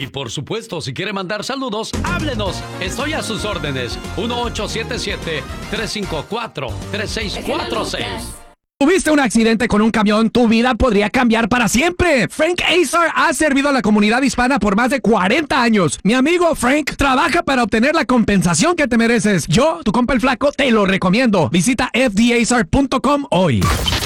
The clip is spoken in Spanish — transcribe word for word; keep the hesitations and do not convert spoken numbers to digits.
Y por supuesto, si quiere mandar saludos, háblenos. Estoy a sus órdenes. uno ocho siete siete, tres cinco cuatro, tres seis cuatro seis. ¿Tuviste un accidente con un camión? Tu vida podría cambiar para siempre. Frank Azar ha servido a la comunidad hispana por más de cuarenta años. Mi amigo Frank trabaja para obtener la compensación que te mereces. Yo, tu compa el flaco, te lo recomiendo. Visita f d azar punto com hoy.